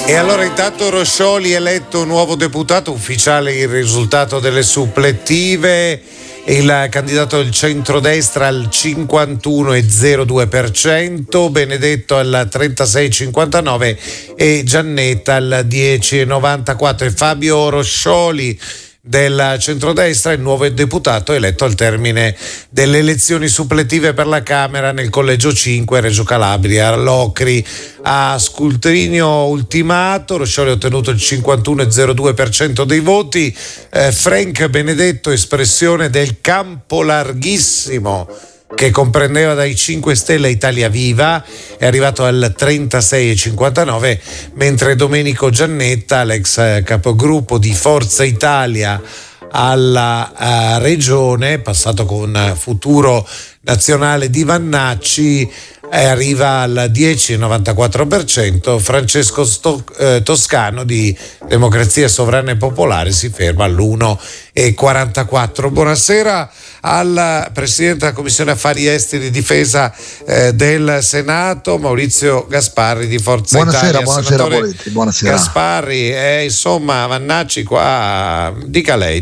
E allora intanto Roscioli eletto nuovo deputato, ufficiale il risultato delle supplettive, il candidato del centrodestra al 51,02%, Benedetto al 36,59% e Giannetta al 10,94%. E Fabio Roscioli del centrodestra, il nuovo deputato eletto al termine delle elezioni suppletive per la Camera nel collegio 5 Reggio Calabria. Locri a scrutinio ultimato, Roscioli ha ottenuto il 51,02% dei voti, Frank Benedetto, espressione del campo larghissimo che comprendeva dai 5 Stelle Italia Viva, è arrivato al 36,59%, mentre Domenico Giannetta, l'ex capogruppo di Forza Italia alla Regione, passato con Futuro Nazionale di Vannacci, arriva al 10,94%. Francesco Toscano di Democrazia Sovrana e Popolare si ferma all'1,44%. Buonasera al Presidente della Commissione Affari Esteri e Difesa del Senato, Maurizio Gasparri di Forza Italia. Buonasera Poletti, buonasera. Gasparri, insomma, Vannacci qua, dica lei.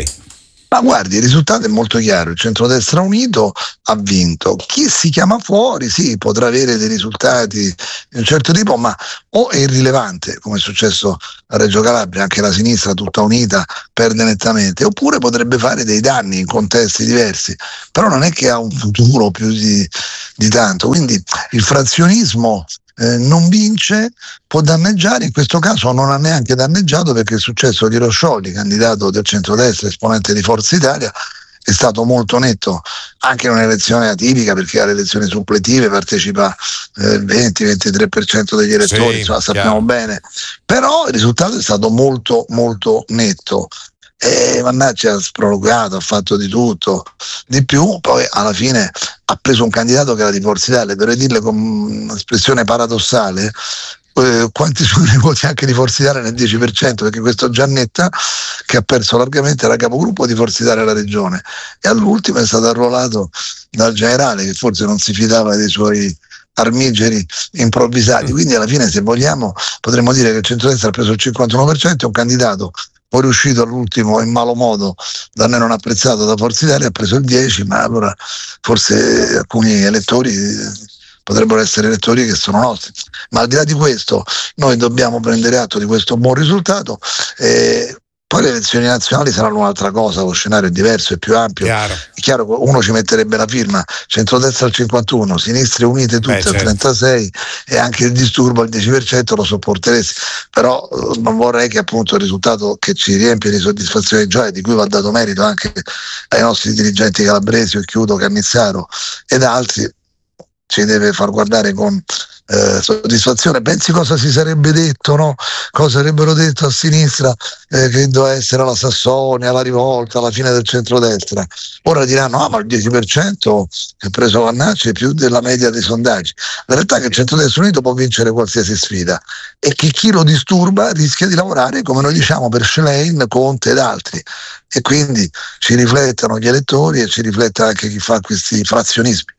Ma guardi, il risultato è molto chiaro: il centrodestra unito ha vinto. Chi si chiama fuori sì, potrà avere dei risultati di un certo tipo, ma o è irrilevante, come è successo a Reggio Calabria, anche la sinistra tutta unita perde nettamente, oppure potrebbe fare dei danni in contesti diversi, però non è che ha un futuro più di tanto. Quindi il frazionismo non vince, può danneggiare. In questo caso non ha neanche danneggiato, perché il successo di Roscioli, candidato del centrodestra, esponente di Forza Italia, è stato molto netto anche in un'elezione atipica, perché alle elezioni suppletive partecipa il 20-23% degli elettori, sì, insomma, sappiamo bene, però il risultato è stato molto molto netto. Vannacci ha sprologato, ha fatto di tutto, di più, poi alla fine ha preso un candidato che era di Forza Italia. Dovrei dirle con un'espressione paradossale, quanti sono i voti anche di Forza Italia nel 10%, perché questo Giannetta, che ha perso largamente, era capogruppo di Forza Italia alla Regione e all'ultimo è stato arruolato dal generale, che forse non si fidava dei suoi armigeri improvvisati. Quindi alla fine, se vogliamo, potremmo dire che il centrodestra ha preso il 51%, è un candidato poi riuscito all'ultimo in malo modo, da me non apprezzato da Forza Italia, ha preso il 10%, ma allora forse alcuni elettori potrebbero essere elettori che sono nostri. Ma al di là di questo, noi dobbiamo prendere atto di questo buon risultato. Poi le elezioni nazionali saranno un'altra cosa, lo scenario è diverso, è più ampio. È chiaro che uno ci metterebbe la firma, centrodestra al 51%, sinistre unite tutte al 36% e anche il disturbo al 10% lo sopporteresti, però non vorrei che appunto il risultato che ci riempie di soddisfazione e gioia, di cui va dato merito anche ai nostri dirigenti calabresi, e chiudo, Cannizzaro ed altri, ci deve far guardare con soddisfazione. Pensi cosa si sarebbe detto, no? Cosa avrebbero detto a sinistra, che doveva essere la Sassonia, la rivolta, la fine del centrodestra. Ora diranno: ma il 10% che ha preso Vannacci è più della media dei sondaggi. La realtà è che il centrodestra unito può vincere qualsiasi sfida e che chi lo disturba rischia di lavorare, come noi diciamo, per Schlein, Conte ed altri, e quindi ci riflettano gli elettori e ci riflette anche chi fa questi frazionismi.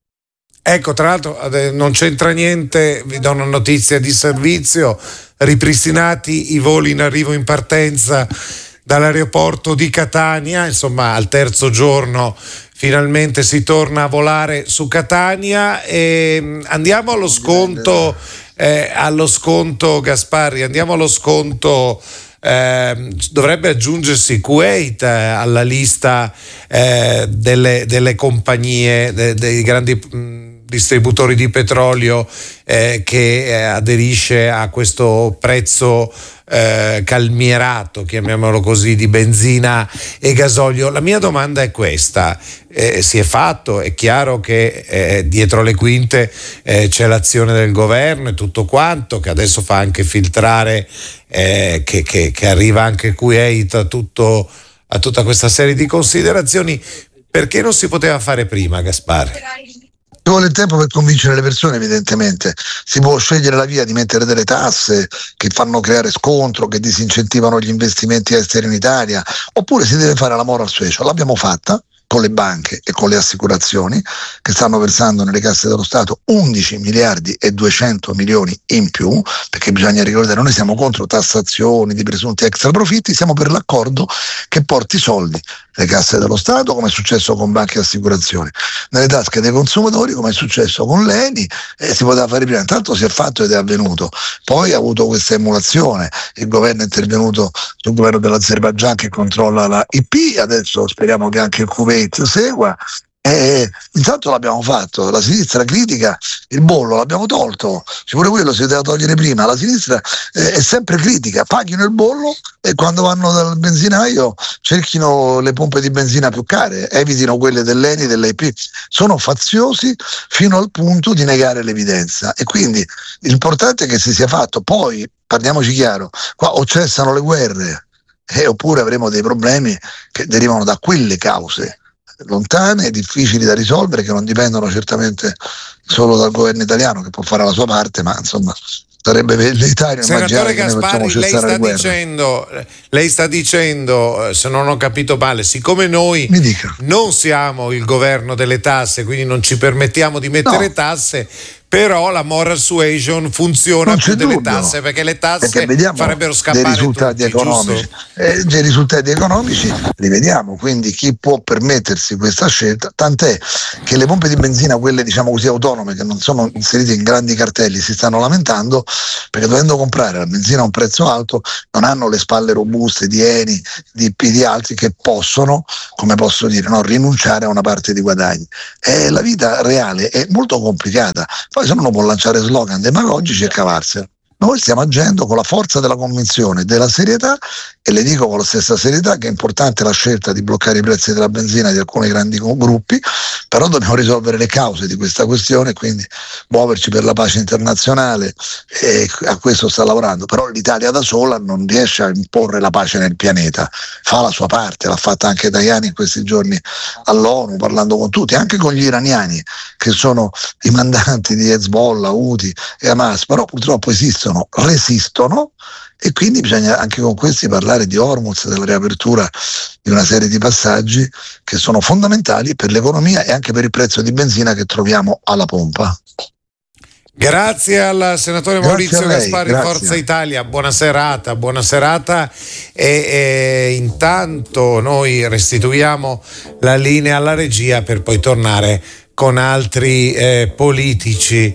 Ecco, tra l'altro non c'entra niente, vi do una notizia di servizio: ripristinati i voli in arrivo e in partenza dall'aeroporto di Catania, insomma al terzo giorno finalmente si torna a volare su Catania. E andiamo allo sconto, Gasparri, andiamo allo sconto. Dovrebbe aggiungersi Kuwait alla lista delle compagnie, dei grandi distributori di petrolio che aderisce a questo prezzo calmierato, chiamiamolo così, di benzina e gasolio. La mia domanda è questa: si è fatto, è chiaro che dietro le quinte c'è l'azione del governo e tutto quanto, che adesso fa anche filtrare che arriva anche Kuwait a tutta questa serie di considerazioni. Perché non si poteva fare prima, Gasparri? Ci vuole il tempo per convincere le persone, evidentemente. Si può scegliere la via di mettere delle tasse che fanno creare scontro, che disincentivano gli investimenti esteri in Italia, oppure si deve fare la moral suasion. L'abbiamo fatta, con le banche e con le assicurazioni, che stanno versando nelle casse dello Stato 11 miliardi e 200 milioni in più, perché bisogna ricordare, noi siamo contro tassazioni di presunti extra profitti, siamo per l'accordo che porti i soldi nelle casse dello Stato, come è successo con banche e assicurazioni, nelle tasche dei consumatori, come è successo con l'ENI, e si poteva fare prima. Intanto si è fatto ed è avvenuto, poi ha avuto questa emulazione, il governo è intervenuto sul governo dell'Azerbaigian che controlla la IP, adesso speriamo che anche il Kuwait segua. Intanto l'abbiamo fatto, la sinistra critica il bollo, l'abbiamo tolto, pure quello si poteva togliere prima. La sinistra è sempre critica, paghino il bollo e quando vanno dal benzinaio cerchino le pompe di benzina più care, evitino quelle dell'ENI, dell'IP. Sono faziosi fino al punto di negare l'evidenza, e quindi l'importante è che si sia fatto. Poi parliamoci chiaro, qua o cessano le guerre oppure avremo dei problemi che derivano da quelle cause lontane e difficili da risolvere, che non dipendono certamente solo dal governo italiano, che può fare la sua parte, ma insomma sarebbe velleitario immaginare che noi facciamo cessare le guerre. Lei sta dicendo, se non ho capito male, siccome noi non siamo il governo delle tasse, quindi non ci permettiamo di mettere tasse, però la moral suasion funziona più delle tasse, perché le tasse farebbero scappare dei risultati tutti, economici. Dei risultati economici li vediamo, quindi chi può permettersi questa scelta, tant'è che le pompe di benzina, quelle diciamo così autonome, che non sono inserite in grandi cartelli, si stanno lamentando perché dovendo comprare la benzina a un prezzo alto non hanno le spalle robuste di Eni, di IP, di altri che possono, come posso dire, rinunciare a una parte di guadagni. La vita reale è molto complicata. Poi se uno può lanciare slogan demagogici e cavarsela. Noi stiamo agendo con la forza della convinzione, della serietà, e le dico con la stessa serietà che è importante la scelta di bloccare i prezzi della benzina di alcuni grandi gruppi, però dobbiamo risolvere le cause di questa questione, quindi muoverci per la pace internazionale, e a questo sta lavorando. Però l'Italia da sola non riesce a imporre la pace nel pianeta, fa la sua parte, l'ha fatta anche Tajani in questi giorni all'ONU, parlando con tutti, anche con gli iraniani che sono i mandanti di Hezbollah, Houthi e Hamas, però purtroppo resistono, e quindi bisogna anche con questi parlare di Hormuz, della riapertura di una serie di passaggi che sono fondamentali per l'economia e anche per il prezzo di benzina che troviamo alla pompa. Grazie al senatore Maurizio Gasparri, Forza Italia, buona serata e intanto noi restituiamo la linea alla regia per poi tornare con altri politici.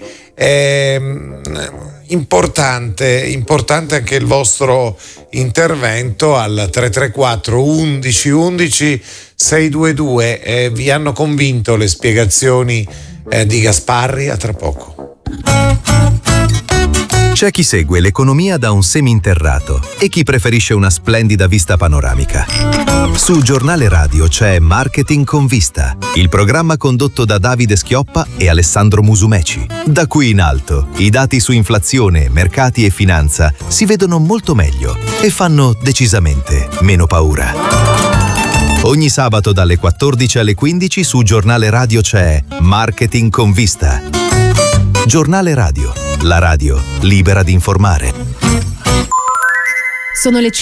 Importante anche il vostro intervento al 334 11 11 622. Vi hanno convinto le spiegazioni di Gasparri? A tra poco. C'è chi segue l'economia da un seminterrato e chi preferisce una splendida vista panoramica. Su Giornale Radio c'è Marketing con Vista, il programma condotto da Davide Schioppa e Alessandro Musumeci. Da qui in alto, i dati su inflazione, mercati e finanza si vedono molto meglio e fanno decisamente meno paura. Ogni sabato dalle 14 alle 15 su Giornale Radio c'è Marketing con Vista. Giornale Radio, la radio libera di informare. Sono le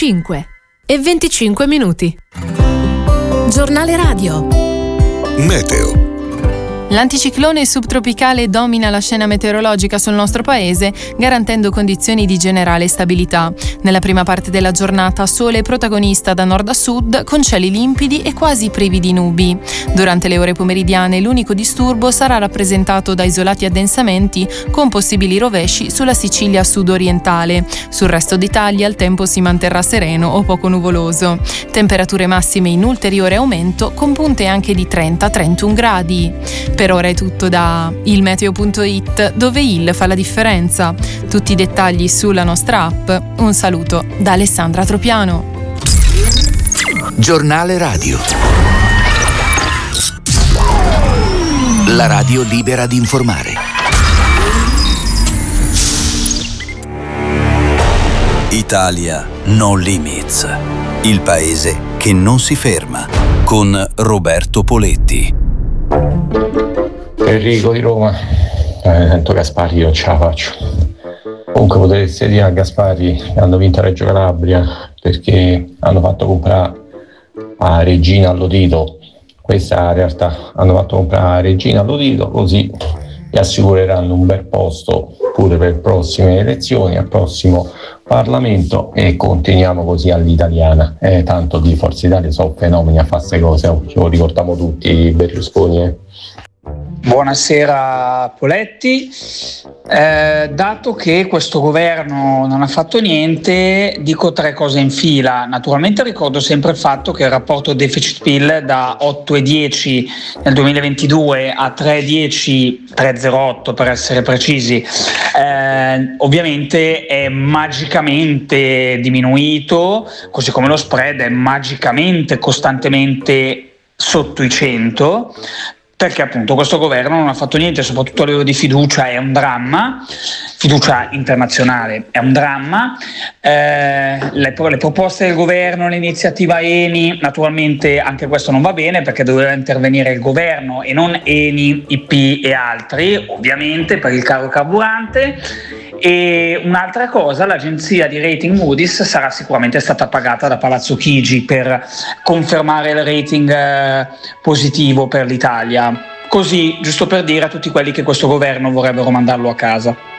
5:25. Giornale Radio. Meteo. L'anticiclone subtropicale domina la scena meteorologica sul nostro paese, garantendo condizioni di generale stabilità. Nella prima parte della giornata, sole protagonista da nord a sud, con cieli limpidi e quasi privi di nubi. Durante le ore pomeridiane, l'unico disturbo sarà rappresentato da isolati addensamenti, con possibili rovesci sulla Sicilia sud-orientale. Sul resto d'Italia il tempo si manterrà sereno o poco nuvoloso. Temperature massime in ulteriore aumento, con punte anche di 30-31 gradi. Per ora è tutto da ilmeteo.it, dove il fa la differenza. Tutti i dettagli sulla nostra app. Un saluto da Alessandra Tropiano. Giornale Radio. La radio libera di informare. Italia No Limits. Il paese che non si ferma. Con Roberto Poletti. Enrico di Roma, sento Gasparri, io ce la faccio. Comunque potreste dire a Gasparri che hanno vinto a Reggio Calabria perché hanno fatto comprare a Regina Allodito questa realtà hanno fatto comprare Regina Lotito, così gli assicureranno un bel posto pure per prossime elezioni, al prossimo Parlamento, e continuiamo così all'italiana. Tanto di Forza Italia sono fenomeni a fare queste cose, ce lo ricordiamo tutti Berlusconi. Buonasera Poletti. Dato che questo governo non ha fatto niente, dico 3 cose in fila. Naturalmente ricordo sempre il fatto che il rapporto deficit-PIL da 8,10 nel 2022 a 3,08 per essere precisi, ovviamente è magicamente diminuito, così come lo spread è magicamente costantemente sotto i 100, perché appunto questo governo non ha fatto niente, soprattutto a livello di fiducia è un dramma, fiducia internazionale è un dramma. Le proposte del governo, l'iniziativa Eni, naturalmente anche questo non va bene, perché doveva intervenire il governo e non Eni, IP e altri, ovviamente per il caro carburante. E un'altra cosa, l'agenzia di rating Moody's sarà sicuramente stata pagata da Palazzo Chigi per confermare il rating positivo per l'Italia. Così, giusto per dire a tutti quelli che questo governo vorrebbero mandarlo a casa.